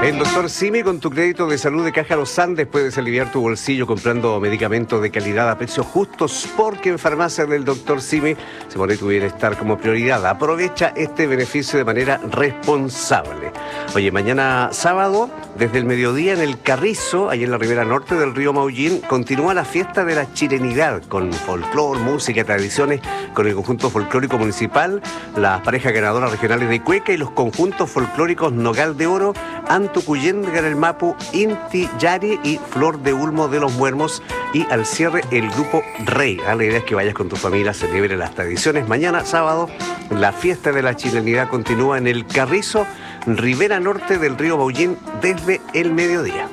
El doctor Simi, con tu crédito de salud de Caja Los Andes puedes aliviar tu bolsillo comprando medicamentos de calidad a precios justos, porque en farmacias del doctor Simi se pone tu bienestar como prioridad. Aprovecha este beneficio de manera responsable. Oye, mañana sábado, desde el mediodía en el Carrizo, ahí en la ribera norte del río Maullín, continúa la fiesta de la chilenidad, con folclor, música y tradiciones, con el conjunto folclórico municipal, las parejas ganadoras regionales de Cueca y los conjuntos folclóricos Nogal de Oro, Antucuyén de Garelmapu, Inti Yari y Flor de Ulmo de los Muermos, y al cierre el grupo Rey. La idea es que vayas con tu familia, celebre las tradiciones. Mañana sábado la fiesta de la chilenidad continúa en el Carrizo, ribera norte del río Maullín, desde el mediodía.